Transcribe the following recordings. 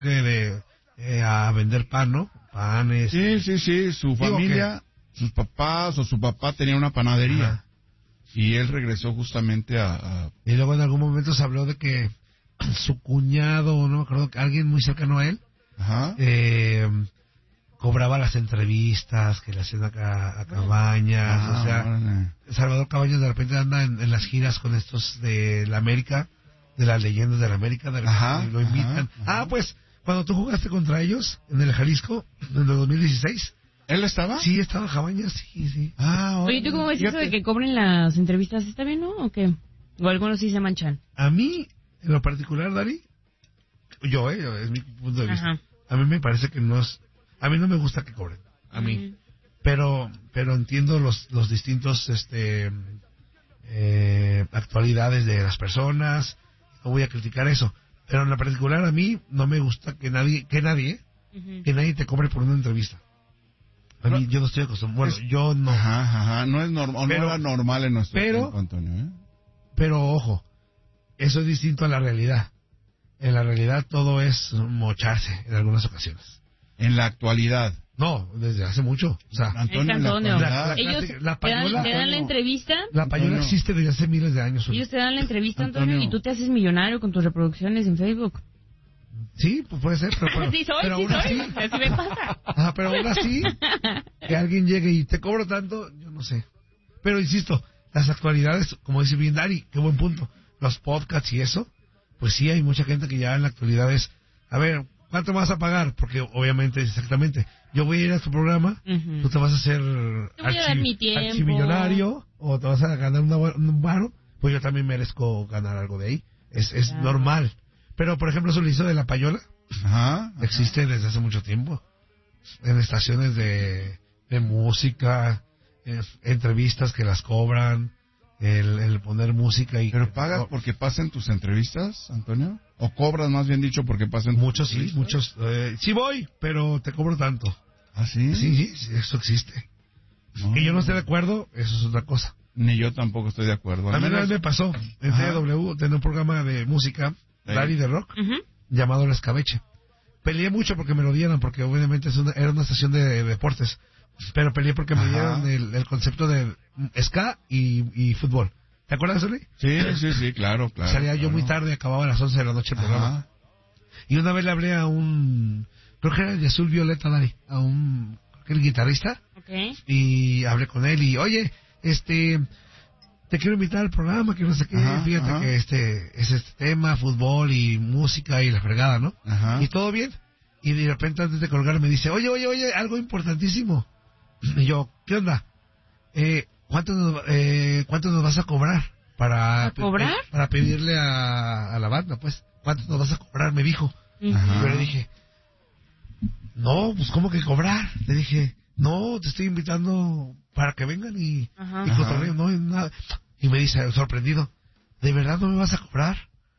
a vender pan, ¿no? Panes. Sí, su familia, sus papás o su papá tenía una panadería. Ajá. Y él regresó justamente Y luego en algún momento se habló de que su cuñado, no me acuerdo, alguien muy cercano a él, ajá, cobraba las entrevistas que le hacían a Cabañas, o sea, vale. Salvador Cabañas de repente anda en las giras con estos de la América, de las leyendas de la América, de repente lo invitan. Ajá. Pues, cuando tú jugaste contra ellos, en el Jalisco, en el 2016... ¿Él estaba? Sí, estaba Cabañas, sí. Oye, ¿tú cómo ves eso de que cobren las entrevistas? ¿Está bien, no? ¿O qué? ¿O algunos sí se manchan? A mí, en lo particular, Dari, yo, es mi punto de vista. Ajá. A mí me parece que no es... A mí no me gusta que cobren, a mí. Pero entiendo los distintos actualidades de las personas, no voy a criticar eso. Pero en lo particular, a mí no me gusta que nadie te cobre por una entrevista. A mí, yo no estoy acostumbrado. Bueno, yo no. No es normal, no era normal en nuestro tiempo, Antonio, Pero, ojo, eso es distinto a la realidad. En la realidad todo es mocharse en algunas ocasiones. En la actualidad. No, desde hace mucho. O sea, Antonio, ellos te dan la entrevista. La payola existe desde hace miles de años. Ellos te dan la entrevista, Antonio, y tú te haces millonario con tus reproducciones en Facebook. Sí, pues puede ser, pero aún así me pasa. Pero aún así, que alguien llegue y te cobro tanto, yo no sé. Pero insisto, las actualidades, como dice bien Dari, qué buen punto, los podcasts y eso, pues sí hay mucha gente que ya en la actualidad es, a ver, ¿cuánto me vas a pagar? Porque obviamente, exactamente, yo voy a ir a tu programa, tú te vas a hacer archimillonario, o te vas a ganar un varo, pues yo también merezco ganar algo de ahí. Es normal. Pero, por ejemplo, eso lo hizo de la payola. Existe desde hace mucho tiempo. En estaciones de música, entrevistas que las cobran, el poner música y... ¿Pero pagas porque pasen tus entrevistas, Antonio? ¿O cobras, más bien dicho, porque pasen tus entrevistas? Muchos. Sí voy, pero te cobro tanto. ¿Ah, sí? Sí, eso existe. Que yo no esté de acuerdo, eso es otra cosa. Ni yo tampoco estoy de acuerdo. A mí una vez me pasó, en TW, tenía un programa de música... Dari de rock, llamado El Escabeche. Peleé mucho porque me lo dieran, porque obviamente era una estación de deportes, pero peleé porque me dieron el concepto de ska y fútbol. ¿Te acuerdas, Oli? Sí, claro. Salía yo muy tarde, acababa a las 11 de la noche el programa. Y una vez le hablé a creo que era de Azul Violeta, Dari, creo que el guitarrista, y hablé con él y, oye, te quiero invitar al programa, que no sé qué, fíjate que es este tema, fútbol y música y la fregada, ¿no? Y todo bien. Y de repente antes de colgar me dice, oye, algo importantísimo. Y yo, ¿qué onda? ¿Cuánto nos vas a cobrar? ¿Para pedirle a la banda, pues? ¿Cuánto nos vas a cobrar? Me dijo. Yo le dije, no, pues ¿cómo que cobrar? Le dije, no, te estoy invitando para que vengan y cotorreo, no es nada. Y me dice, sorprendido, ¿de verdad no me vas a cobrar?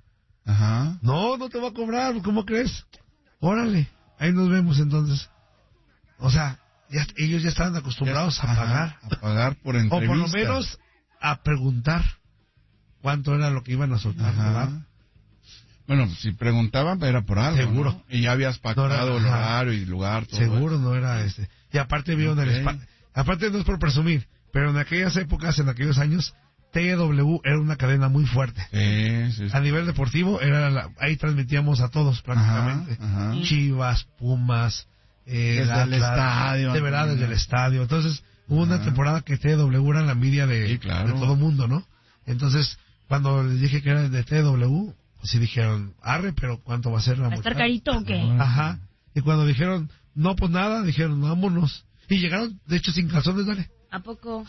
No te voy a cobrar, ¿cómo crees? Órale, ahí nos vemos entonces. O sea, ellos ya estaban acostumbrados a pagar. A pagar por entrevistas. O por lo menos a preguntar cuánto era lo que iban a soltar, ¿verdad? Bueno, si preguntaban era por algo, seguro, ¿no? Y ya habías pactado el horario y lugar, todo seguro eso. No era Y aparte vieron el espacio. Aparte no es por presumir, pero en aquellas épocas, en aquellos años, TW era una cadena muy fuerte. Sí. A nivel deportivo, ahí transmitíamos a todos prácticamente. Chivas, Pumas, desde el estadio. De verdad, desde el estadio. Entonces, hubo una temporada que TW era la envidia de todo el mundo, ¿no? Entonces, cuando les dije que era de TW, pues sí dijeron, arre, pero ¿cuánto va a ser la ¿Va a estar carito o qué? Y cuando dijeron, no, pues nada, dijeron, vámonos. Y llegaron, de hecho, sin calzones, dale. ¿A poco?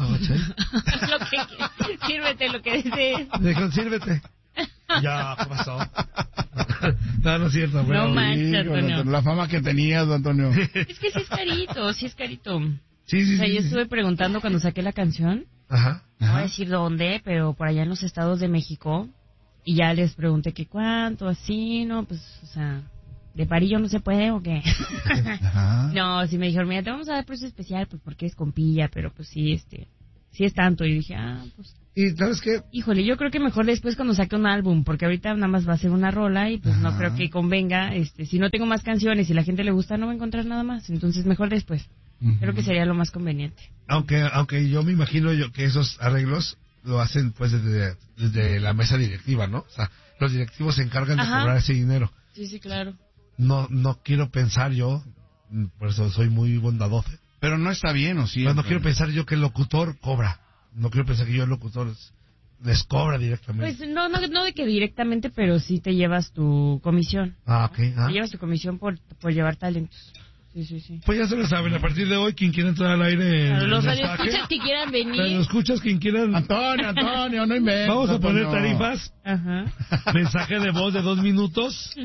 Sírvete lo que dices. Dijeron, sírvete. Ya, ¿qué pasó? No es cierto. No manches, Antonio. La fama que tenías, Antonio. Es que sí es carito. Sí. O sea, yo estuve preguntando cuando saqué la canción. No voy a decir dónde, pero por allá en los estados de México. Y ya les pregunté que cuánto, así, ¿no? Pues, o sea, ¿de parillo no se puede o qué? No, sí me dijeron, mira, te vamos a dar precio especial, pues porque es compilla, pero pues sí, sí es tanto. Y dije, pues... ¿Y sabes qué? Híjole, yo creo que mejor después cuando saque un álbum, porque ahorita nada más va a ser una rola y pues no creo que convenga. Si no tengo más canciones y la gente le gusta, no va a encontrar nada más. Entonces mejor después. Creo que sería lo más conveniente. Aunque yo me imagino que esos arreglos lo hacen pues desde la mesa directiva, ¿no? O sea, los directivos se encargan de cobrar ese dinero. Sí, claro. No quiero pensar yo, por eso soy muy bondadoso. Pero no está bien, ¿o sí? Pero no quiero pensar yo que el locutor cobra. No quiero pensar que yo el locutor les cobra directamente. Pues no de que directamente, pero sí te llevas tu comisión. Ok. Te llevas tu comisión por llevar talentos. Sí. Pues ya se lo saben, a partir de hoy, quien quiera entrar al aire... Claro, los radioescuchas que quieran venir. Radioescuchas quien quieran... Antonio, no inventes. Vamos a poner tarifas. Mensaje de voz de 2 minutos.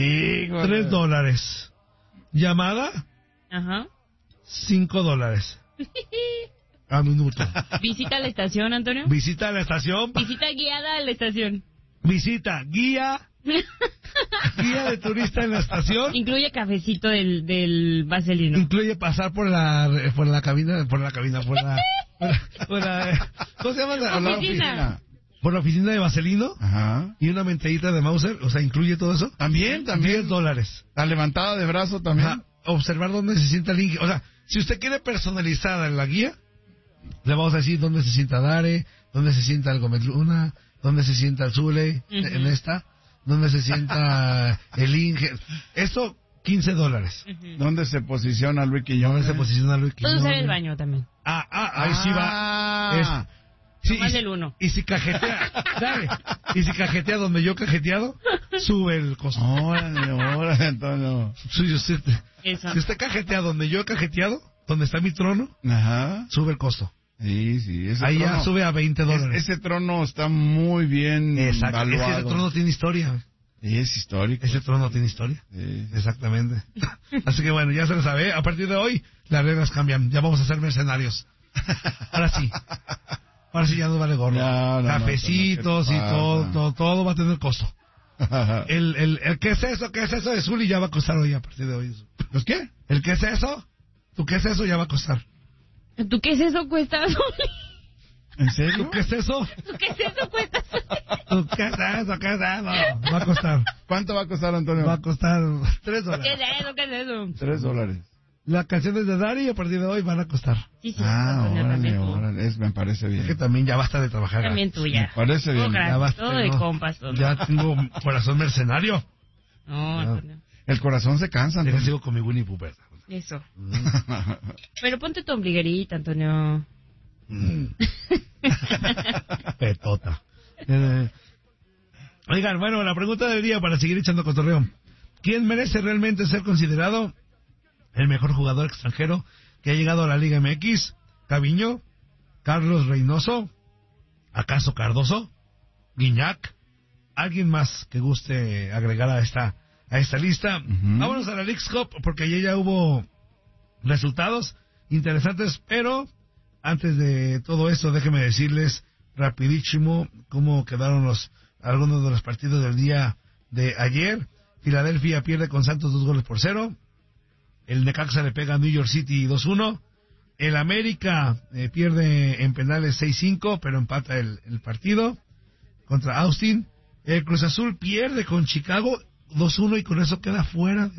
$3. Llamada. $5. A minuto. ¿Visita a la estación, Antonio? Visita a la estación. Visita guiada a la estación. Visita guía de turista en la estación. Incluye cafecito del vaselino. Incluye pasar por la cabina, ¿cómo se llama? La oficina. Por la oficina de vaselino. Y una mentadita de Mauser, o sea, incluye todo eso. También. $10. La levantada de brazo también. Observar dónde se sienta el Inge. O sea, si usted quiere personalizada en la guía, le vamos a decir dónde se sienta Dare, dónde se sienta el Gómez Luna, dónde se sienta el Zule, en esta, dónde se sienta el Inge. Esto, $15. ¿Dónde se posiciona Luis Quillón? ¿Dónde se posiciona Luis Quillón? ¿Dónde sale el baño también? Ahí sí va. Sí, más del uno. Y si cajetea, ¿sabe? Y si cajetea donde yo cajeteado, sube el costo. Órale, Antonio. Si usted cajetea donde yo he cajeteado, donde está mi trono, sube el costo. Sí, ahí trono, ya sube a $20. Ese trono está muy bien valuado. Ese trono tiene historia. Es histórico. Ese trono tiene historia. Sí. Exactamente. Así que bueno, ya se lo sabe. A partir de hoy, las reglas cambian. Ya vamos a ser mercenarios. Ahora sí ya no vale gorro. Cafecitos y todo va a tener costo. el ¿qué es eso de Zuli ya va a costar hoy a partir de hoy. ¿Los qué? ¿El qué es eso? ¿Tú qué es eso? Ya va a costar. ¿Tú qué es eso cuesta, Zuli? ¿En serio? ¿Tú qué es eso? ¿Tú qué es eso cuesta, Zuli? ¿Tú qué es eso? ¿Qué es eso? Va a costar. ¿Cuánto va a costar, Antonio? Va a costar $3. ¿Qué es eso? ¿Qué es eso? $3. Las canciones de Dari a partir de hoy van a costar. Sí, órale, me parece bien. Es que también ya basta de trabajar. También tuya. Me parece bien. Ya basta, todo de compas. Todo. Ya tengo corazón mercenario. No. El corazón se cansa, Antonio. Ya sigo con mi Winnie Pooh. Eso. Pero ponte tu ombliguerita, Antonio. Petota. Oigan, bueno, la pregunta del día para seguir echando cotorreo. ¿Quién merece realmente ser considerado el mejor jugador extranjero que ha llegado a la Liga MX? ¿Caviño? ¿Carlos Reynoso? ¿Acaso Cardoso? ¿Guiñac? ¿Alguien más que guste agregar a esta lista? Vámonos a la Leagues Cup, porque ayer ya hubo resultados interesantes, pero antes de todo esto, déjenme decirles rapidísimo cómo quedaron algunos de los partidos del día de ayer. Filadelfia pierde con Santos 2-0. El Necaxa le pega a New York City 2-1. El América pierde en penales 6-5, pero empata el partido contra Austin. El Cruz Azul pierde con Chicago 2-1 y con eso queda fuera.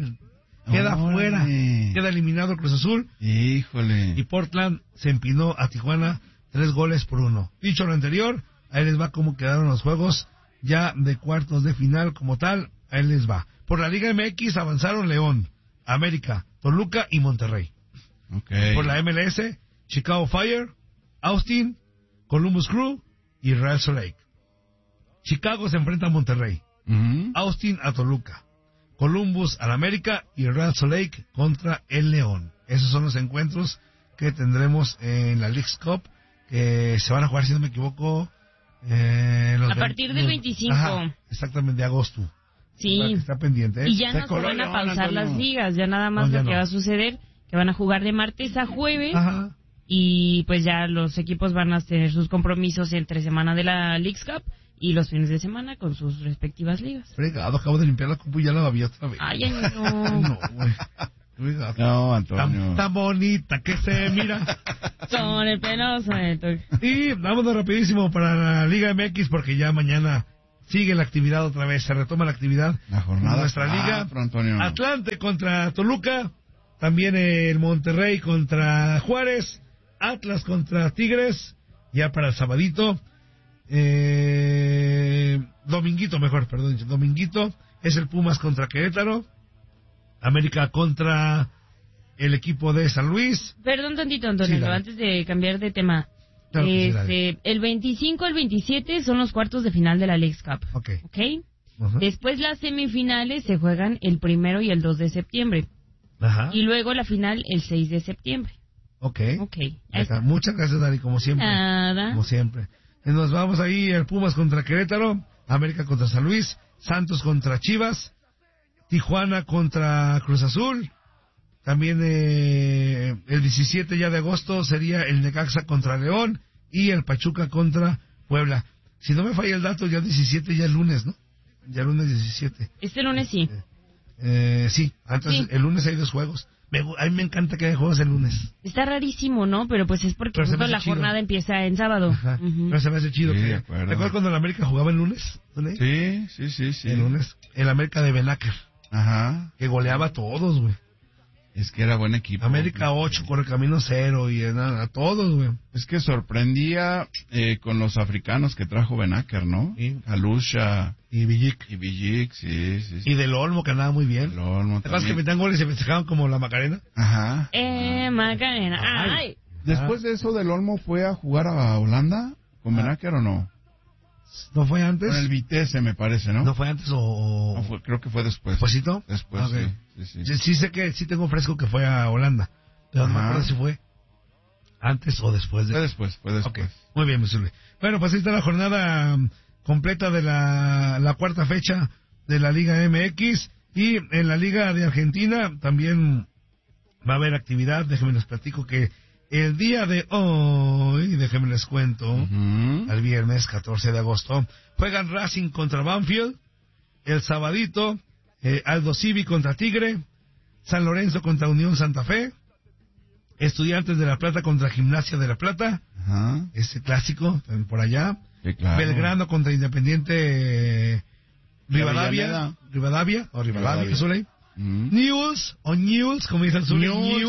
Queda eliminado el Cruz Azul. Híjole. Y Portland se empinó a Tijuana 3-1. Dicho lo anterior, ahí les va cómo quedaron los juegos ya de cuartos de final como tal. Ahí les va. Por la Liga MX avanzaron León, América, Toluca y Monterrey. Por la MLS, Chicago Fire, Austin, Columbus Crew y Real Salt Lake. Chicago se enfrenta a Monterrey, Austin a Toluca, Columbus al América y Real Salt Lake contra el León. Esos son los encuentros que tendremos en la Leagues Cup, que se van a jugar, si no me equivoco, a partir del 25. Exactamente, de agosto. Sí. Está pendiente, Y ya no se van a pausar las ligas, ya nada más lo que va a suceder, que van a jugar de martes a jueves. Y pues ya los equipos van a tener sus compromisos entre semana de la Leagues Cup y los fines de semana con sus respectivas ligas. Fregado, acabo de limpiar la compu y ya la babía otra vez. Ay, no. No, güey. No, Antonio. Tan bonita que se mira. Con el penoso. Y vámonos rapidísimo para la Liga MX porque ya mañana sigue la actividad otra vez. Se retoma la actividad. La jornada. Nuestra liga. Antonio. Atlante contra Toluca. También el Monterrey contra Juárez. Atlas contra Tigres. Ya para el sabadito. Dominguito es el Pumas contra Querétaro, América contra el equipo de San Luis. Perdón tantito, Antonio, sí, antes de cambiar de tema. Claro sí, el 25 al 27 son los cuartos de final de la Leagues Cup. ¿Okay? Uh-huh. Después las semifinales se juegan el 1 y el 2 de septiembre. Ajá. Y luego la final el 6 de septiembre. Ok. Muchas gracias, Dari, como siempre. Nada. Como siempre. Nos vamos ahí, el Pumas contra Querétaro, América contra San Luis, Santos contra Chivas, Tijuana contra Cruz Azul. También el 17 ya de agosto sería el Necaxa contra León y el Pachuca contra Puebla. Si no me falla el dato, ya el 17 ya es lunes, ¿no? Ya el lunes 17. Este lunes sí. Sí, antes sí. El lunes hay 2 juegos. A mí me encanta que haya juegos el lunes. Está rarísimo, ¿no? Pero pues es porque la jornada empieza en sábado. Uh-huh. Pero se me hace chido. Sí, ¿te acuerdas cuando el América jugaba el lunes? Sí. El lunes. El América de Benaker. Ajá. Que goleaba a todos, güey. Es que era buen equipo. América 8, Correcaminos 0 y a todos, güey. Es que sorprendía con los africanos que trajo Benaker, ¿no? Sí. Alusha. Y Villic, sí. Y Del Olmo, que andaba muy bien. Del Olmo ¿te acuerdas que metían goles y se festejaban como la Macarena? Ajá. Macarena. Ay. Después de eso, Del Olmo fue a jugar a Holanda con Benaker, ¿o no? ¿No fue antes? Con el Vitesse, me parece, ¿no? ¿No fue antes o...? No, creo que fue después. ¿Despuésito? Después, okay. Sí. Sí sé que sí tengo fresco que fue a Holanda, pero no me acuerdo si fue antes o después de... Fue después. Okay. Muy bien, Missouri. Bueno, pues ahí está la jornada completa de la cuarta fecha de la Liga MX, y en la Liga de Argentina también va a haber actividad. Déjenme les platico que el día de hoy, déjenme les cuento, el viernes 14 de agosto, juegan Racing contra Banfield, el sabadito, Aldo Civi contra Tigre, San Lorenzo contra Unión Santa Fe, Estudiantes de La Plata contra Gimnasia de La Plata, ese clásico, por allá, sí, claro. Belgrano contra Independiente Rivadavia, Zuley. Newell's, como dice el Zuley,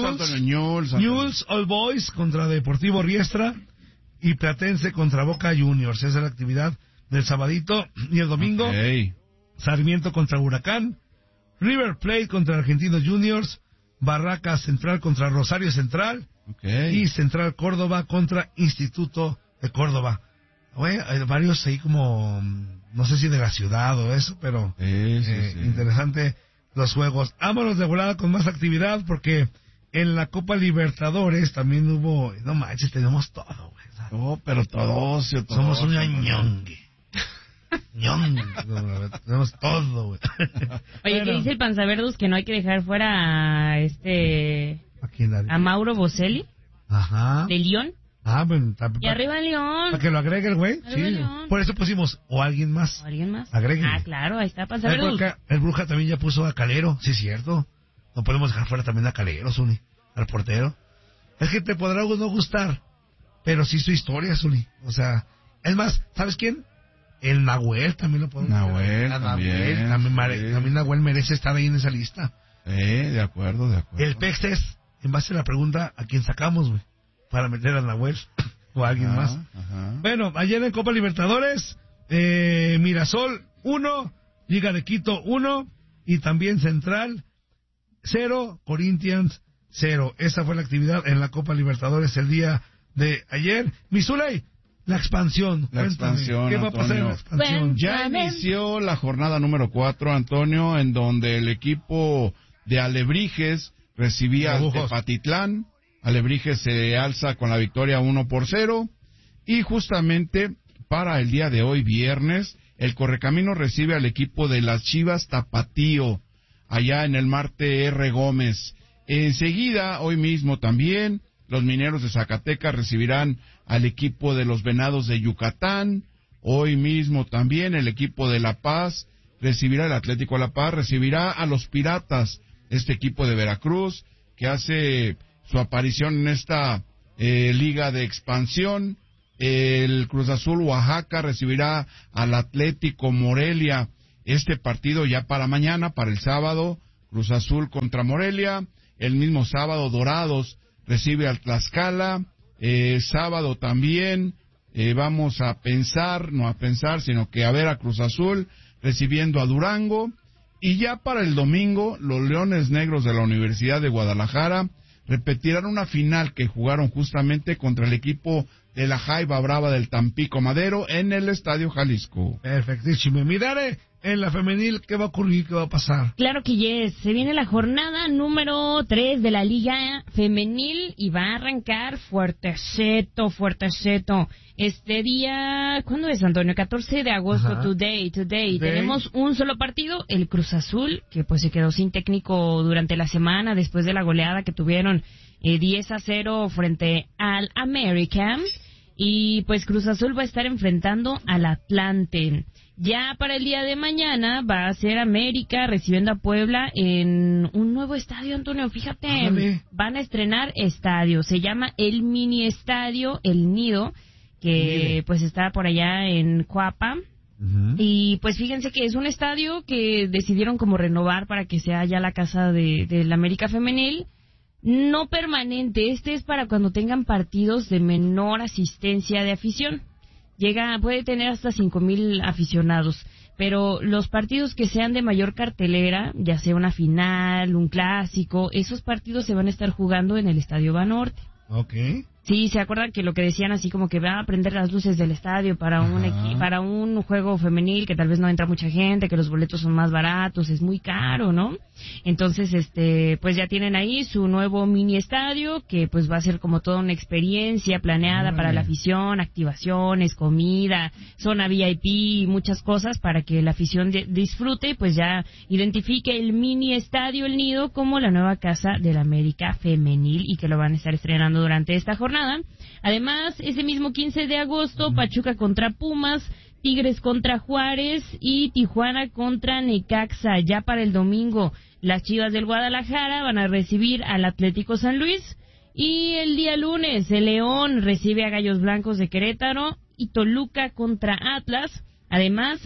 Newell's All Boys contra Deportivo Riestra, y Platense contra Boca Juniors. Esa es la actividad del sabadito. Y el domingo, Sarmiento contra Huracán, River Plate contra Argentinos Juniors, Barracas Central contra Rosario Central, y Central Córdoba contra Instituto de Córdoba. Hay varios ahí como, no sé si de la ciudad o eso, pero interesante los juegos. Vámonos de volada con más actividad, porque en la Copa Libertadores también hubo, no manches, tenemos todo, güey. Pero todos. Somos un ñongue. Tenemos todo, güey. Oye, ¿qué dice el Panzaverdus? Que no hay que dejar fuera a Mauro Boselli. Ajá. De León. Bueno, y arriba León. Para que lo agregue el güey. Sí. León. Por eso pusimos, o alguien más. Agreguen. Claro, ahí está Panzaverdus. El Bruja también ya puso a Calero, sí es cierto. No podemos dejar fuera también a Calero, Zuli, al portero. Es que te podrá no gustar, pero sí su historia, Zuli. O sea, es más, ¿sabes quién? El Nahuel también lo podemos. También Nahuel merece estar ahí en esa lista. De acuerdo. El PEX es, en base a la pregunta, ¿a quién sacamos, güey? Para meter a Nahuel o a alguien más. Bueno, ayer en Copa Libertadores, Mirasol 1, Liga de Quito 1, y también Central 0, Corinthians 0. Esa fue la actividad en la Copa Libertadores el día de ayer. Misulay, la expansión. ¿Qué va a pasar en la expansión? Ya inició la jornada número 4, Antonio, en donde el equipo de Alebrijes recibía al Tepatitlán. Alebrijes se alza con la victoria 1-0. Y justamente para el día de hoy, viernes, el Correcaminos recibe al equipo de las Chivas Tapatío, allá en el Marte R. Gómez. Enseguida, hoy mismo también, los Mineros de Zacatecas recibirán al equipo de los Venados de Yucatán. Hoy mismo también el equipo de La Paz recibirá, el Atlético de La Paz recibirá a los Piratas este equipo de Veracruz, que hace su aparición en esta liga de expansión. El Cruz Azul Oaxaca recibirá al Atlético Morelia. Este partido ya para mañana, para el sábado, Cruz Azul contra Morelia. El mismo sábado, Dorados recibe al Tlaxcala. Sábado también vamos a pensar, no a pensar, sino que a ver a Cruz Azul recibiendo a Durango. Y ya para el domingo, los Leones Negros de la Universidad de Guadalajara repetirán una final que jugaron justamente contra el equipo de la Jaiba Brava del Tampico Madero en el Estadio Jalisco. Perfectísimo. Mirare, en la femenil, ¿qué va a ocurrir? ¿Qué va a pasar? Claro que yes. Se viene la jornada número 3 de la Liga Femenil y va a arrancar fuerteceto. Este día, ¿cuándo es, Antonio? 14 de agosto, Ajá. Today. Tenemos un solo partido, el Cruz Azul, que pues se quedó sin técnico durante la semana después de la goleada que tuvieron 10-0 frente al América. Y pues Cruz Azul va a estar enfrentando al Atlante. Ya para el día de mañana va a ser América recibiendo a Puebla en un nuevo estadio, Antonio. Fíjate, Ándale. Van a estrenar estadio. Se llama el Mini Estadio El Nido, que pues está por allá en Coapa. Uh-huh. Y pues fíjense que es un estadio que decidieron como renovar para que sea ya la casa de la América Femenil. No permanente, este es para cuando tengan partidos de menor asistencia de afición. Puede tener hasta 5,000 aficionados, pero los partidos que sean de mayor cartelera, ya sea una final, un clásico, esos partidos se van a estar jugando en el Estadio Banorte. Okay. Sí, ¿se acuerdan que lo que decían así como que van a prender las luces del estadio para un juego femenil que tal vez no entra mucha gente, que los boletos son más baratos, es muy caro, ¿no? Entonces, pues ya tienen ahí su nuevo mini estadio que pues va a ser como toda una experiencia planeada para la afición, activaciones, comida, zona VIP, muchas cosas para que la afición disfrute y pues ya identifique el mini estadio El Nido como la nueva casa de la América Femenil y que lo van a estar estrenando durante esta jornada. Además, ese mismo 15 de agosto, Pachuca contra Pumas, Tigres contra Juárez y Tijuana contra Necaxa. Ya para el domingo, las Chivas del Guadalajara van a recibir al Atlético San Luis. Y el día lunes, el León recibe a Gallos Blancos de Querétaro y Toluca contra Atlas. Además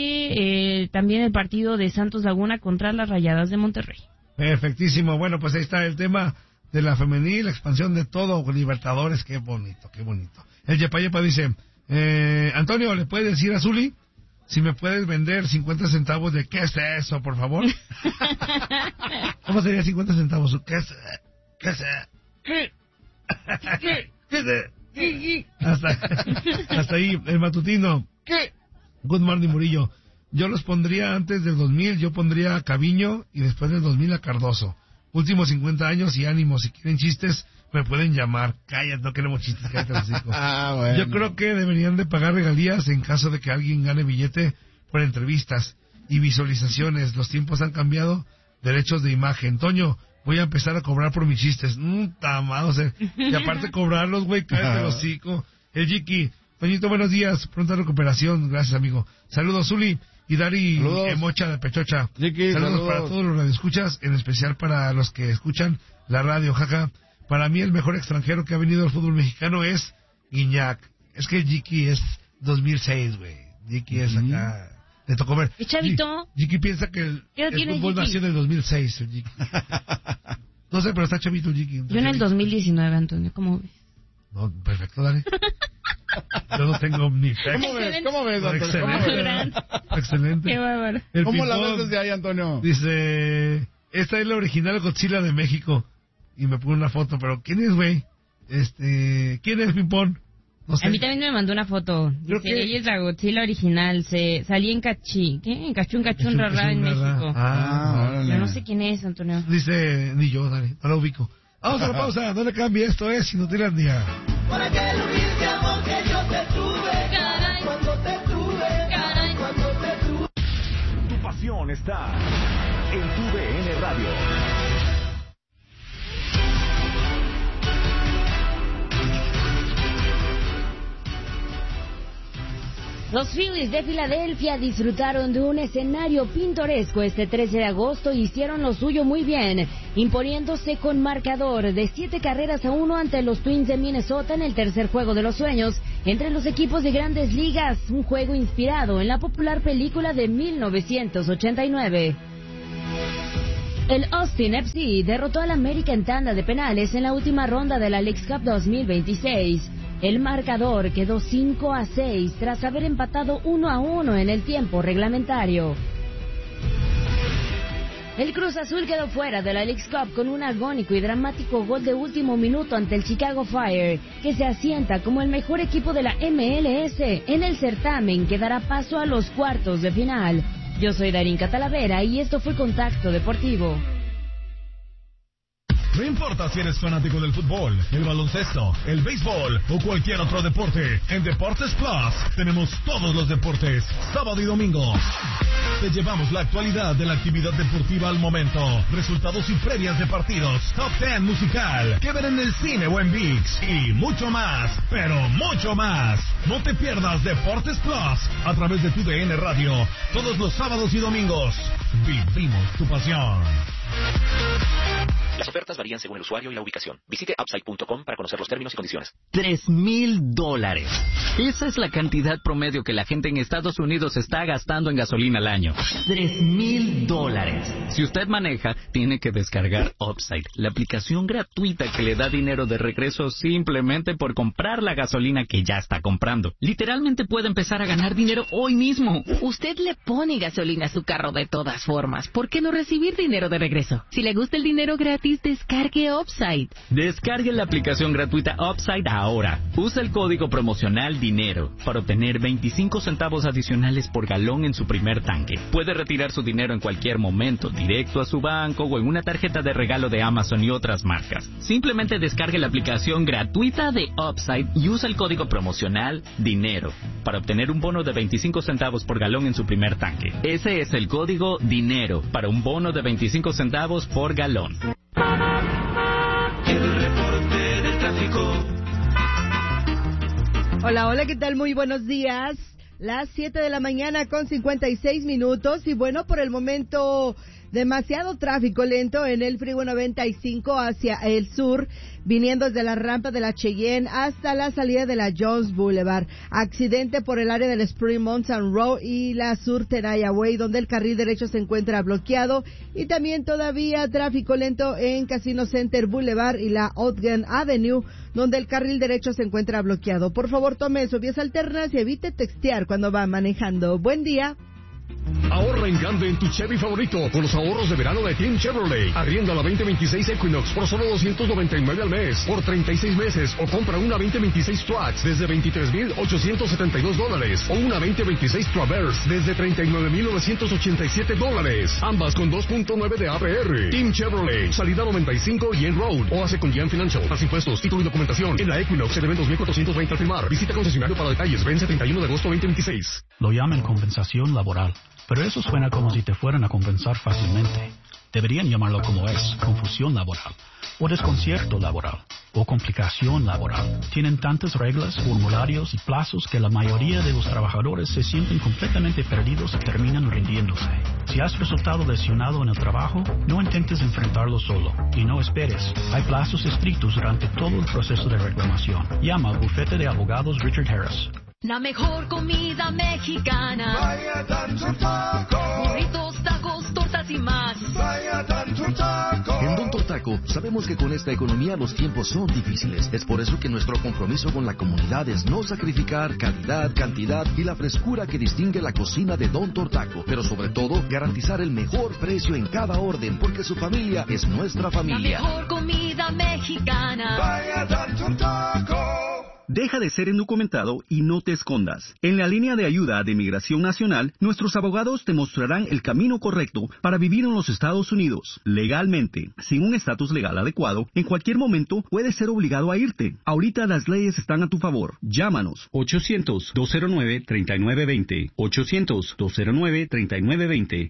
de también el partido de Santos Laguna contra las Rayadas de Monterrey. Perfectísimo. Bueno, pues ahí está el tema de la femenil, la expansión de todo, Libertadores, qué bonito. El Yepa dice, Antonio, ¿le puedes decir a Zuli si me puedes vender 50 centavos de qué es eso, por favor? ¿Cómo sería 50 centavos? ¿Qué es? Hasta ahí, el matutino. ¿Qué? Good morning, Murillo. Yo los pondría antes del 2000, yo pondría a Caviño y después del 2000 a Cardoso. Últimos 50 años y ánimo, si quieren chistes, me pueden llamar. Cállate, no queremos chistes, cállate los hijos. Bueno. Yo creo que deberían de pagar regalías en caso de que alguien gane billete por entrevistas y visualizaciones. Los tiempos han cambiado, derechos de imagen. Toño, voy a empezar a cobrar por mis chistes. Tamado, y aparte cobrarlos, güey, cállate los hijos. El Jiki, Toñito, buenos días, pronta recuperación, gracias amigo. Saludos, Zuli. Y Dari Mocha de Pechocha. Saludos para todos los radioescuchas, en especial para los que escuchan la radio, jaja. Para mí el mejor extranjero que ha venido al fútbol mexicano es Guiñac. Es que Jiki es 2006, güey. Jiki es acá. Le tocó ver. ¿Y chavito? Jiki piensa que el fútbol nació en el 2006, el Jiki. No sé, pero está chavito el Jiki. Yo en el 2019, Antonio, ¿cómo ves? No, perfecto, Dari. Yo no tengo ni fe. ¿Cómo ves, Antonio? Excelente. Qué bárbaro. ¿Cómo la ves desde ahí, Antonio? Dice, esta es la original Godzilla de México. Y me pone una foto, pero ¿quién es, güey? ¿Quién es Pimpón? No sé. A mí también me mandó una foto. Dice, ella es la Godzilla original. Salí en ¿qué? En Cachún Rarra en México. Yo no sé quién es, Antonio. Dice, ni yo, dale, no lo ubico. Vamos a la pausa, no le cambie, esto es Inutilandia. Por aquel humilde amor que yo te tuve, caray, cuando te tuve. Tu pasión está en tu DN Radio. Los Phillies de Filadelfia disfrutaron de un escenario pintoresco este 13 de agosto y hicieron lo suyo muy bien, imponiéndose con marcador de 7-1 ante los Twins de Minnesota en el tercer juego de los sueños entre los equipos de Grandes Ligas, un juego inspirado en la popular película de 1989. El Austin FC derrotó al América en tanda de penales en la última ronda de la Leagues Cup 2026. El marcador quedó 5-6 tras haber empatado 1-1 en el tiempo reglamentario. El Cruz Azul quedó fuera de la Leagues Cup con un agónico y dramático gol de último minuto ante el Chicago Fire, que se asienta como el mejor equipo de la MLS en el certamen que dará paso a los cuartos de final. Yo soy Darinka Talavera y esto fue Contacto Deportivo. No importa si eres fanático del fútbol, el baloncesto, el béisbol o cualquier otro deporte, en Deportes Plus tenemos todos los deportes, sábado y domingo. Te llevamos la actualidad de la actividad deportiva al momento, resultados y previas de partidos, top 10 musical, que ver en el cine o en ViX y mucho más, pero mucho más. No te pierdas Deportes Plus a través de tu DN Radio, todos los sábados y domingos. Vivimos tu pasión. Las ofertas varían según el usuario y la ubicación. Visite Upside.com para conocer los términos y condiciones. $3,000. Esa es la cantidad promedio que la gente en Estados Unidos está gastando en gasolina al año. $3,000. Si usted maneja, tiene que descargar Upside, la aplicación gratuita que le da dinero de regreso simplemente por comprar la gasolina que ya está comprando. Literalmente puede empezar a ganar dinero hoy mismo. Usted le pone gasolina a su carro de todas formas. ¿Por qué no recibir dinero de regreso? Si le gusta el dinero gratis, descargue Upside. Descargue la aplicación gratuita Upside ahora. Usa el código promocional DINERO para obtener 25 centavos adicionales por galón en su primer tanque. Puede retirar su dinero en cualquier momento, directo a su banco o en una tarjeta de regalo de Amazon y otras marcas. Simplemente descargue la aplicación gratuita de Upside y usa el código promocional DINERO para obtener un bono de 25 centavos por galón en su primer tanque. Ese es el código DINERO para un bono de 25 centavos por galón. El reporte del tráfico. Hola, hola, ¿qué tal? Muy buenos días. Las 7 de la mañana con 56 minutos. Y bueno, por el momento, demasiado tráfico lento en el Freeway 95 hacia el sur, viniendo desde la rampa de la Cheyenne hasta la salida de la Jones Boulevard. Accidente por el área del Spring Mountain Road y la Sur Tenaya Way, donde el carril derecho se encuentra bloqueado. Y también todavía tráfico lento en Casino Center Boulevard y la Ogden Avenue, donde el carril derecho se encuentra bloqueado. Por favor, tome sus vías alternas y evite textear cuando va manejando. Buen día. Ahorra en grande en tu Chevy favorito con los ahorros de verano de Team Chevrolet. Arrienda la 2026 Equinox por solo $299 al mes por 36 meses o compra una 2026 Trax desde $23,872 o una 2026 Traverse desde $39,987. Ambas con 2.9 de APR. Team Chevrolet, salida 95 y en Road o hace con Gian Financial. Más impuestos, título y documentación en la Equinox se deben 2,420 al firmar. Visita concesionario para detalles. Vence 31 de agosto 2026. Lo llaman compensación laboral, pero eso suena como si te fueran a compensar fácilmente. Deberían llamarlo como es, confusión laboral, o desconcierto laboral, o complicación laboral. Tienen tantas reglas, formularios y plazos que la mayoría de los trabajadores se sienten completamente perdidos y terminan rindiéndose. Si has resultado lesionado en el trabajo, no intentes enfrentarlo solo, y no esperes. Hay plazos estrictos durante todo el proceso de reclamación. Llama al bufete de abogados Richard Harris. La mejor comida mexicana. Vaya Tanto Taco. Burritos, tacos, tortas y más. Vaya Tanto Taco. En Don Tortaco sabemos que con esta economía los tiempos son difíciles. Es por eso que nuestro compromiso con la comunidad es no sacrificar calidad, cantidad y la frescura que distingue la cocina de Don Tortaco. Pero sobre todo, garantizar el mejor precio en cada orden, porque su familia es nuestra familia. La mejor comida mexicana. Vaya Tanto Taco. Deja de ser indocumentado y no te escondas. En la línea de ayuda de Migración Nacional, nuestros abogados te mostrarán el camino correcto para vivir en los Estados Unidos, legalmente. Sin un estatus legal adecuado, en cualquier momento puedes ser obligado a irte. Ahorita las leyes están a tu favor. Llámanos. 800-209-3920. 800-209-3920.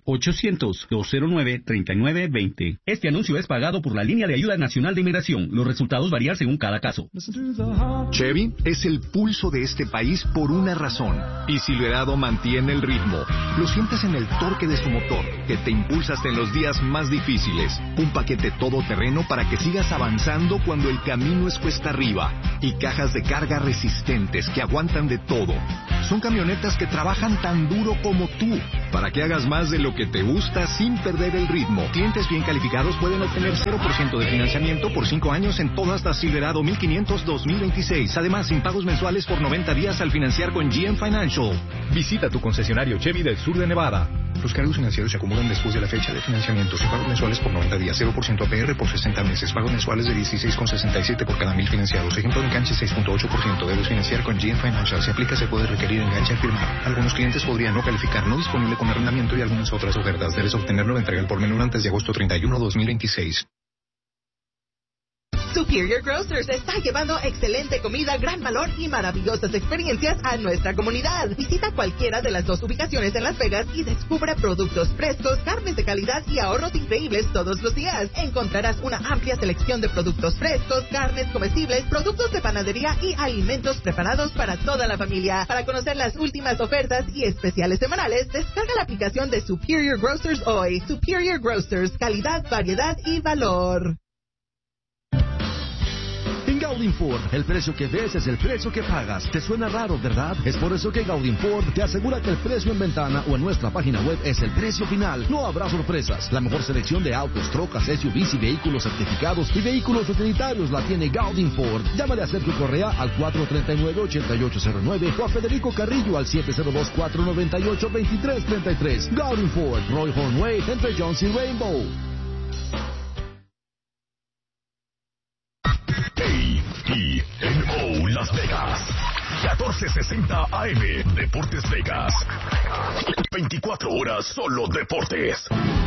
800-209-3920. Este anuncio es pagado por la línea de ayuda nacional de inmigración. Los resultados varían según cada caso. Chevy Chevy es el pulso de este país por una razón. Y Silverado mantiene el ritmo. Lo sientes en el torque de su motor, que te impulsa hasta en los días más difíciles. Un paquete todoterreno para que sigas avanzando cuando el camino es cuesta arriba. Y cajas de carga resistentes que aguantan de todo. Son camionetas que trabajan tan duro como tú, para que hagas más de lo que te gusta sin perder el ritmo. Clientes bien calificados pueden obtener 0% de financiamiento por 5 años en todas las Silverado 1500 2026. Además, sin pagos mensuales por 90 días al financiar con GM Financial. Visita tu concesionario Chevy del sur de Nevada. Los cargos financieros se acumulan después de la fecha de financiamiento. Sin pagos mensuales por 90 días, 0% APR por 60 meses. Pagos mensuales de 16,67 por cada 1000 financiados. Ejemplo de enganche 6.8%. Debes financiar con GM Financial. Si aplica, se puede requerir enganche al firmar. Algunos clientes podrían no calificar. No disponible con arrendamiento y algunas otras ofertas. Debes obtenerlo de entrega al por menor antes de agosto 31, 2026. Superior Grocers está llevando excelente comida, gran valor y maravillosas experiencias a nuestra comunidad. Visita cualquiera de las 2 ubicaciones en Las Vegas y descubre productos frescos, carnes de calidad y ahorros increíbles todos los días. Encontrarás una amplia selección de productos frescos, carnes comestibles, productos de panadería y alimentos preparados para toda la familia. Para conocer las últimas ofertas y especiales semanales, descarga la aplicación de Superior Grocers hoy. Superior Grocers, calidad, variedad y valor. En Gaudin Ford, el precio que ves es el precio que pagas. ¿Te suena raro, verdad? Es por eso que Gaudin Ford te asegura que el precio en ventana o en nuestra página web es el precio final. No habrá sorpresas. La mejor selección de autos, trocas, SUVs y vehículos certificados y vehículos utilitarios la tiene Gaudin Ford. Llámale a Sergio Correa al 439-8809 o a Federico Carrillo al 702-498-2333. Gaudin Ford, Roy Hornway, entre Jones y Rainbow. KENO Las Vegas, 1460 AM, Deportes Vegas. 24 horas solo deportes.